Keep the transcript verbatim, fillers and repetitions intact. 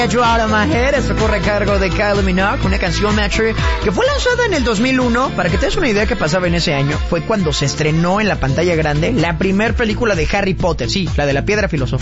You Out of My Head, esto corre a cargo de Kylie Minogue, una canción Matcher que fue lanzada en el dos mil uno. Para que te des una idea que pasaba en ese año, fue cuando se estrenó en la pantalla grande la primer película de Harry Potter, sí, la de la piedra filosofal.